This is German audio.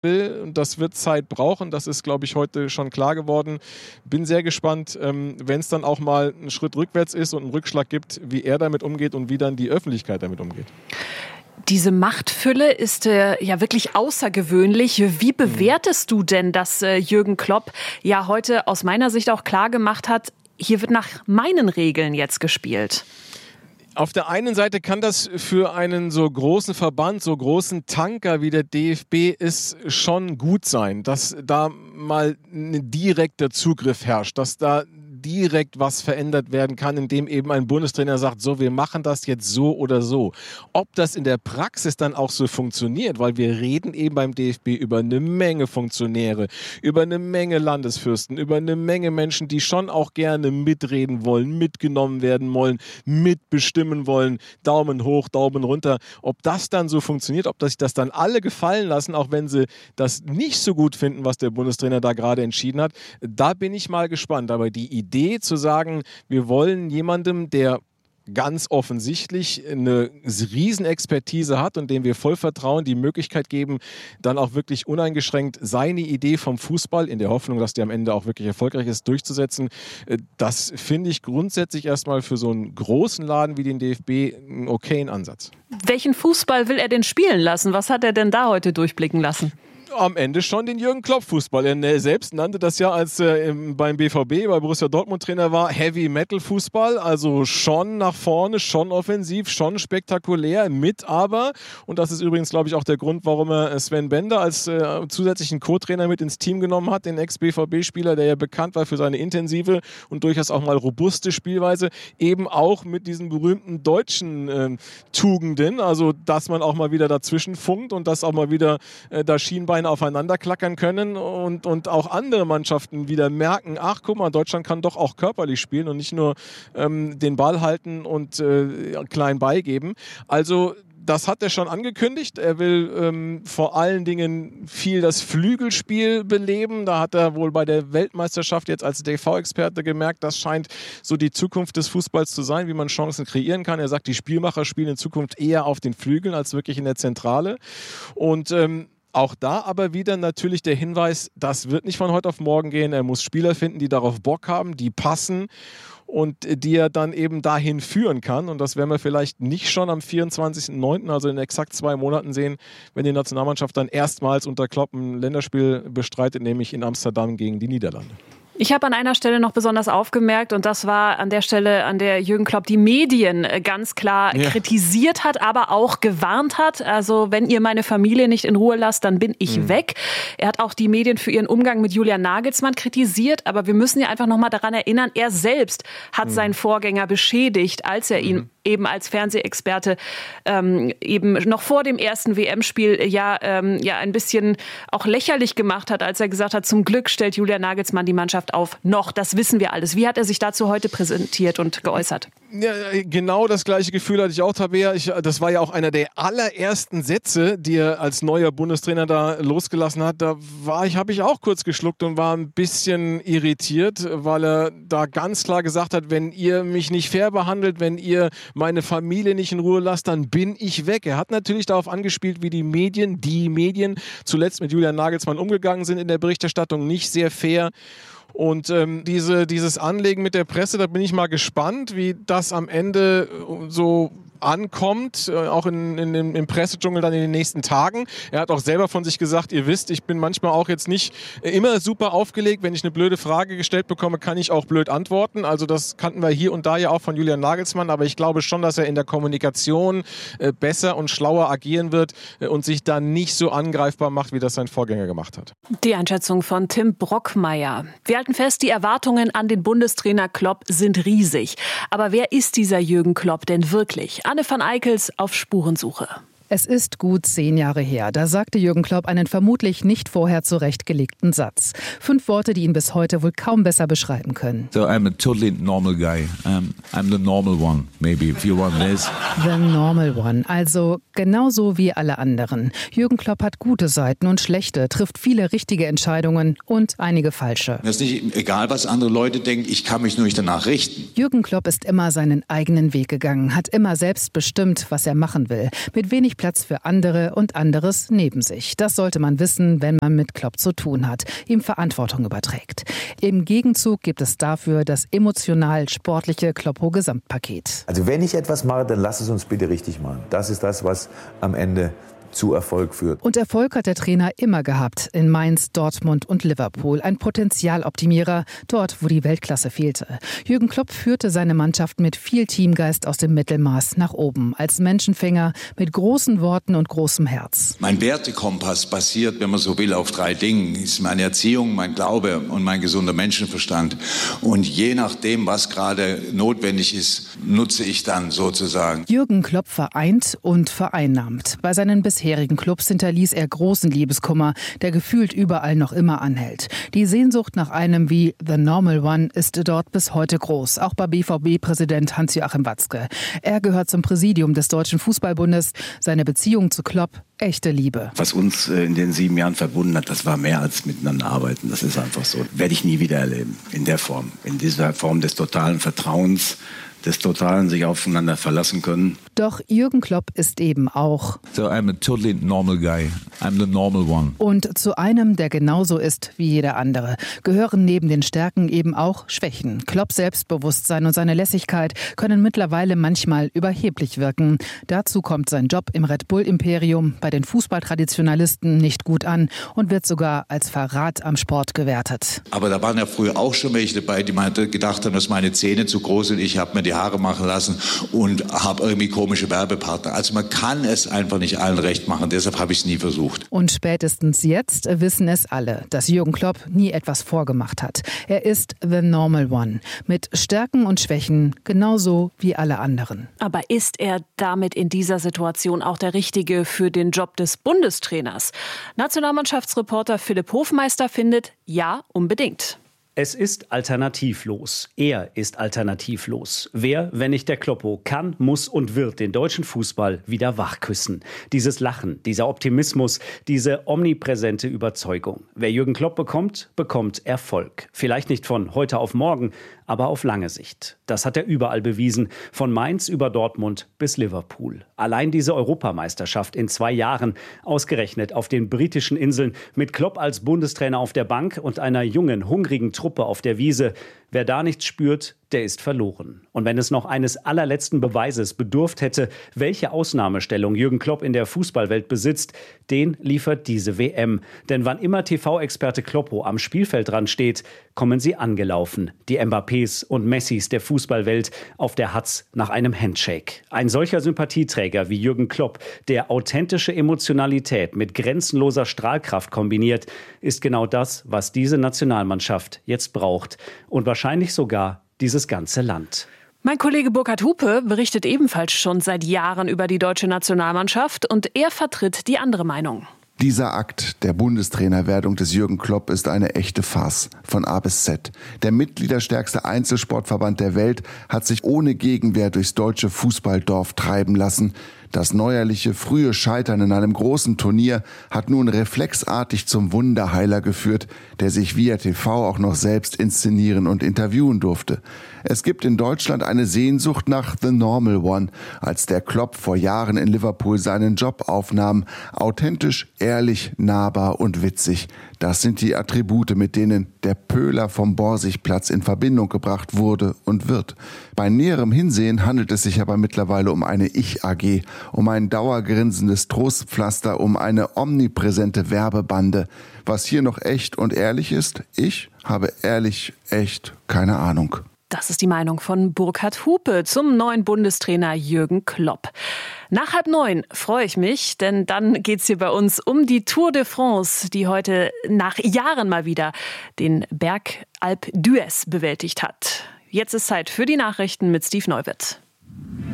will. Und das wird Zeit brauchen. Das ist, glaube ich, heute schon klar geworden. Bin sehr gespannt, wenn es dann auch mal einen Schritt rückwärts ist und einen Rückschlag gibt, wie er damit umgeht und wie dann die Öffentlichkeit damit umgeht. Diese Machtfülle ist ja wirklich außergewöhnlich. Wie bewertest du denn, dass Jürgen Klopp ja heute aus meiner Sicht auch klar gemacht hat, hier wird nach meinen Regeln jetzt gespielt? Auf der einen Seite kann das für einen so großen Verband, so großen Tanker wie der DFB ist, schon gut sein, dass da mal ein direkter Zugriff herrscht, dass da direkt was verändert werden kann, indem eben ein Bundestrainer sagt, so, wir machen das jetzt so oder so. Ob das in der Praxis dann auch so funktioniert, weil wir reden eben beim DFB über eine Menge Funktionäre, über eine Menge Landesfürsten, über eine Menge Menschen, die schon auch gerne mitreden wollen, mitgenommen werden wollen, mitbestimmen wollen, Daumen hoch, Daumen runter. Ob das dann so funktioniert, ob sich das dann alle gefallen lassen, auch wenn sie das nicht so gut finden, was der Bundestrainer da gerade entschieden hat, da bin ich mal gespannt. Aber die Idee zu sagen, wir wollen jemandem, der ganz offensichtlich eine Riesenexpertise hat und dem wir voll vertrauen, die Möglichkeit geben, dann auch wirklich uneingeschränkt seine Idee vom Fußball, in der Hoffnung, dass die am Ende auch wirklich erfolgreich ist, durchzusetzen. Das finde ich grundsätzlich erstmal für so einen großen Laden wie den DFB einen okayen Ansatz. Welchen Fußball will er denn spielen lassen? Was hat er denn da heute durchblicken lassen? Am Ende schon den Jürgen Klopp-Fußball. Er selbst nannte das ja, als er beim BVB, bei Borussia Dortmund Trainer war, Heavy-Metal-Fußball. Also schon nach vorne, schon offensiv, schon spektakulär, mit aber, und das ist übrigens, glaube ich, auch der Grund, warum er Sven Bender als zusätzlichen Co-Trainer mit ins Team genommen hat, den Ex-BVB-Spieler, der ja bekannt war für seine intensive und durchaus auch mal robuste Spielweise, eben auch mit diesen berühmten deutschen Tugenden, also dass man auch mal wieder dazwischen funkt und dass auch mal wieder das Schienbein aufeinander klackern können und auch andere Mannschaften wieder merken, ach guck mal, Deutschland kann doch auch körperlich spielen und nicht nur den Ball halten und klein beigeben. Also das hat er schon angekündigt. Er will vor allen Dingen viel das Flügelspiel beleben. Da hat er wohl bei der Weltmeisterschaft jetzt als TV-Experte gemerkt, das scheint so die Zukunft des Fußballs zu sein, wie man Chancen kreieren kann. Er sagt, die Spielmacher spielen in Zukunft eher auf den Flügeln als wirklich in der Zentrale. Und auch da aber wieder natürlich der Hinweis, das wird nicht von heute auf morgen gehen. Er muss Spieler finden, die darauf Bock haben, die passen und die er dann eben dahin führen kann. Und das werden wir vielleicht nicht schon am 24.09., also in exakt 2 Monaten sehen, wenn die Nationalmannschaft dann erstmals unter Klopp ein Länderspiel bestreitet, nämlich in Amsterdam gegen die Niederlande. Ich habe an einer Stelle noch besonders aufgemerkt, und das war an der Stelle, an der Jürgen Klopp die Medien ganz klar kritisiert hat, aber auch gewarnt hat. Also wenn ihr meine Familie nicht in Ruhe lasst, dann bin ich weg. Er hat auch die Medien für ihren Umgang mit Julian Nagelsmann kritisiert, aber wir müssen ja einfach noch mal daran erinnern, er selbst hat seinen Vorgänger beschädigt, als er ihn eben als Fernsehexperte eben noch vor dem ersten WM-Spiel ein bisschen auch lächerlich gemacht hat, als er gesagt hat, zum Glück stellt Julian Nagelsmann die Mannschaft auf. Noch, das wissen wir alles. Wie hat er sich dazu heute präsentiert und geäußert? Ja, genau das gleiche Gefühl hatte ich auch, Tabea. Das war ja auch einer der allerersten Sätze, die er als neuer Bundestrainer da losgelassen hat. Da habe ich auch kurz geschluckt und war ein bisschen irritiert, weil er da ganz klar gesagt hat, wenn ihr mich nicht fair behandelt, wenn ihr meine Familie nicht in Ruhe lasst, dann bin ich weg. Er hat natürlich darauf angespielt, wie die Medien zuletzt mit Julian Nagelsmann umgegangen sind in der Berichterstattung. Nicht sehr fair. Und dieses Anlegen mit der Presse, da bin ich mal gespannt, wie das am Ende so ankommt, auch im Pressedschungel dann in den nächsten Tagen. Er hat auch selber von sich gesagt, ihr wisst, ich bin manchmal auch jetzt nicht immer super aufgelegt. Wenn ich eine blöde Frage gestellt bekomme, kann ich auch blöd antworten. Also das kannten wir hier und da ja auch von Julian Nagelsmann, aber ich glaube schon, dass er in der Kommunikation besser und schlauer agieren wird und sich da nicht so angreifbar macht, wie das sein Vorgänger gemacht hat. Die Einschätzung von Tim Brockmeier. Wir halten fest, die Erwartungen an den Bundestrainer Klopp sind riesig. Aber wer ist dieser Jürgen Klopp denn wirklich? Anne van Eickels auf Spurensuche. Es ist gut 10 Jahre her. Da sagte Jürgen Klopp einen vermutlich nicht vorher zurechtgelegten Satz. 5 Worte, die ihn bis heute wohl kaum besser beschreiben können. So I'm a totally normal guy. I'm the normal one, maybe, if you want this. The normal one, also genauso wie alle anderen. Jürgen Klopp hat gute Seiten und schlechte, trifft viele richtige Entscheidungen und einige falsche. Mir ist nicht egal, was andere Leute denken, ich kann mich nur nicht danach richten. Jürgen Klopp ist immer seinen eigenen Weg gegangen, hat immer selbst bestimmt, was er machen will. Mit wenig Platz für andere und anderes neben sich. Das sollte man wissen, wenn man mit Klopp zu tun hat, ihm Verantwortung überträgt. Im Gegenzug gibt es dafür das emotional-sportliche Kloppo-Gesamtpaket. Also wenn ich etwas mache, dann lass es uns bitte richtig machen. Das ist das, was am Ende zu Erfolg führt. Und Erfolg hat der Trainer immer gehabt in Mainz, Dortmund und Liverpool. Ein Potenzialoptimierer, dort, wo die Weltklasse fehlte. Jürgen Klopp führte seine Mannschaft mit viel Teamgeist aus dem Mittelmaß nach oben. Als Menschenfänger mit großen Worten und großem Herz. Mein Wertekompass basiert, wenn man so will, auf 3 Dingen. Das ist meine Erziehung, mein Glaube und mein gesunder Menschenverstand. Und je nachdem, was gerade notwendig ist, nutze ich dann sozusagen. Jürgen Klopp vereint und vereinnahmt. Bei seinen bisherigen Clubs hinterließ er großen Liebeskummer, der gefühlt überall noch immer anhält. Die Sehnsucht nach einem wie The Normal One ist dort bis heute groß, auch bei BVB-Präsident Hans-Joachim Watzke. Er gehört zum Präsidium des Deutschen Fußballbundes. Seine Beziehung zu Klopp, echte Liebe. Was uns in den 7 Jahren verbunden hat, das war mehr als miteinander arbeiten. Das ist einfach so. Werde ich nie wieder erleben, in der Form. In dieser Form des totalen Vertrauens, des totalen sich aufeinander verlassen können. Doch Jürgen Klopp ist eben auch So I'm a totally normal guy. I'm the normal one. und zu einem, der genauso ist wie jeder andere, gehören neben den Stärken eben auch Schwächen. Klopps Selbstbewusstsein und seine Lässigkeit können mittlerweile manchmal überheblich wirken. Dazu kommt sein Job im Red Bull-Imperium bei den Fußballtraditionalisten nicht gut an und wird sogar als Verrat am Sport gewertet. Aber da waren ja früher auch schon welche dabei, die gedacht haben, dass meine Zähne zu groß sind. Ich habe mir die Haare machen lassen und habe irgendwie komische Werbepartner. Also man kann es einfach nicht allen recht machen. Deshalb habe ich es nie versucht. Und spätestens jetzt wissen es alle, dass Jürgen Klopp nie etwas vorgemacht hat. Er ist the normal one. Mit Stärken und Schwächen genauso wie alle anderen. Aber ist er damit in dieser Situation auch der Richtige für den Job des Bundestrainers? Nationalmannschaftsreporter Philipp Hofmeister findet, ja, unbedingt. Es ist alternativlos. Er ist alternativlos. Wer, wenn nicht der Kloppo, kann, muss und wird den deutschen Fußball wieder wachküssen. Dieses Lachen, dieser Optimismus, diese omnipräsente Überzeugung. Wer Jürgen Klopp bekommt, bekommt Erfolg. Vielleicht nicht von heute auf morgen, aber auf lange Sicht. Das hat er überall bewiesen, von Mainz über Dortmund bis Liverpool. Allein diese Europameisterschaft in 2 Jahren, ausgerechnet auf den britischen Inseln, mit Klopp als Bundestrainer auf der Bank und einer jungen, hungrigen Truppe auf der Wiese. Wer da nichts spürt, der ist verloren. Und wenn es noch eines allerletzten Beweises bedurft hätte, welche Ausnahmestellung Jürgen Klopp in der Fußballwelt besitzt, den liefert diese WM. Denn wann immer TV-Experte Kloppo am Spielfeldrand steht, kommen sie angelaufen. Die Mbappés und Messis der Fußballwelt auf der Hatz nach einem Handshake. Ein solcher Sympathieträger wie Jürgen Klopp, der authentische Emotionalität mit grenzenloser Strahlkraft kombiniert, ist genau das, was diese Nationalmannschaft jetzt braucht. Und wahrscheinlich sogar dieses ganze Land. Mein Kollege Burkhard Hupe berichtet ebenfalls schon seit Jahren über die deutsche Nationalmannschaft und er vertritt die andere Meinung. Dieser Akt der Bundestrainerwerdung des Jürgen Klopp ist eine echte Farce von A bis Z. Der mitgliederstärkste Einzelsportverband der Welt hat sich ohne Gegenwehr durchs deutsche Fußballdorf treiben lassen. Das neuerliche frühe Scheitern in einem großen Turnier hat nun reflexartig zum Wunderheiler geführt, der sich via TV auch noch selbst inszenieren und interviewen durfte. Es gibt in Deutschland eine Sehnsucht nach The Normal One, als der Klopp vor Jahren in Liverpool seinen Job aufnahm. Authentisch, ehrlich, nahbar und witzig. Das sind die Attribute, mit denen der Pöhler vom Borsigplatz in Verbindung gebracht wurde und wird. Bei näherem Hinsehen handelt es sich aber mittlerweile um eine Ich-AG, um ein dauergrinsendes Trostpflaster, um eine omnipräsente Werbebande. Was hier noch echt und ehrlich ist, ich habe ehrlich, echt keine Ahnung. Das ist die Meinung von Burkhard Hupe zum neuen Bundestrainer Jürgen Klopp. Nach 8:30 freue ich mich, denn dann geht's hier bei uns um die Tour de France, die heute nach Jahren mal wieder den Berg Alpe d'Huez bewältigt hat. Jetzt ist Zeit für die Nachrichten mit Steve Neuwirth.